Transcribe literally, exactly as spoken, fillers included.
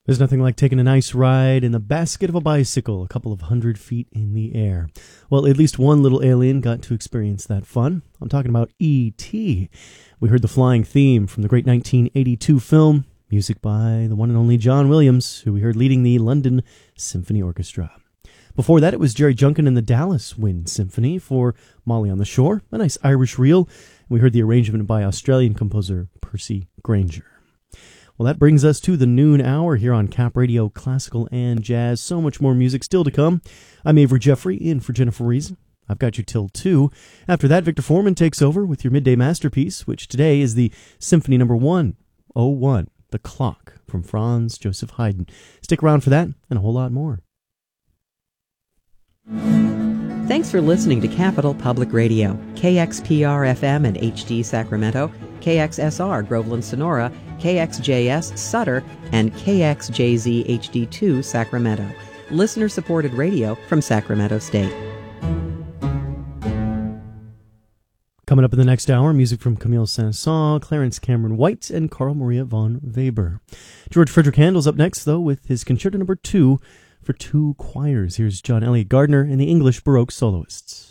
There's nothing like taking a nice ride in the basket of a bicycle a couple of hundred feet in the air. Well, at least one little alien got to experience that fun. I'm talking about E T We heard the flying theme from the great nineteen eighty-two film, music by the one and only John Williams, who we heard leading the London Symphony Orchestra. Before that, it was Jerry Junkin and the Dallas Wind Symphony for Molly on the Shore, a nice Irish reel. We heard the arrangement by Australian composer Percy Granger. Well, that brings us to the noon hour here on Cap Radio, classical and jazz. So much more music still to come. I'm Avery Jeffrey, in for Jennifer Reason. I've got you till two. After that, Victor Foreman takes over with your midday masterpiece, which today is the Symphony Number one oh one, The Clock, from Franz Joseph Haydn. Stick around for that and a whole lot more. Thanks for listening to Capital Public Radio, K X P R F M and H D Sacramento, K X S R Groveland Sonora, K X J S Sutter, and K X J Z H D two Sacramento. Listener-supported radio from Sacramento State. Coming up in the next hour, music from Camille Saint-Saëns, Clarence Cameron White, and Carl Maria von Weber. George Frederick Handel's up next, though, with his Concerto Number two for two choirs. Here's John Elliott Gardner and the English Baroque Soloists.